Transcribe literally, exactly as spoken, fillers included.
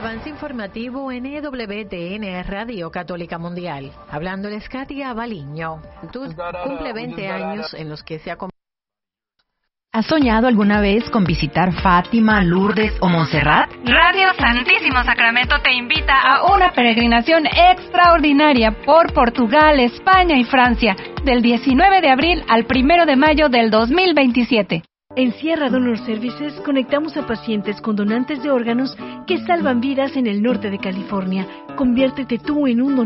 Avance informativo en E W T N Radio Católica Mundial. Hablándoles Katia Baliño. Cumple veinte años en los que se ha... ¿Has soñado alguna vez con visitar Fátima, Lourdes o Montserrat? Radio Santísimo Sacramento te invita a una peregrinación extraordinaria por Portugal, España y Francia, del diecinueve de abril al primero de mayo del dos mil veintisiete. En Sierra Donor Services conectamos a pacientes con donantes de órganos que salvan vidas en el norte de California. Conviértete tú en un donante.